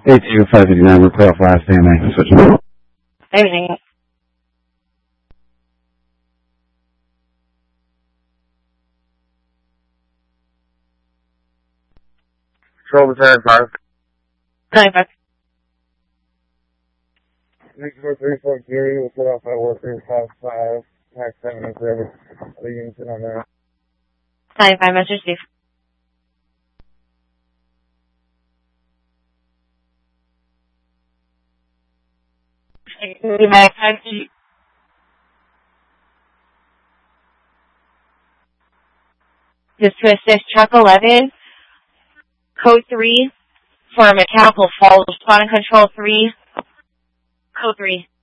A2559, we're clear off last AMA. Switching. Everything. Control the 75. 95. Next 434 Gary, we'll set off at worker class 5, tax 7 and forever. Other units in on that. 95, Mr. Steve. Just to assist truck 11, code 3 for mechanical fault, spot and control 3, code 3.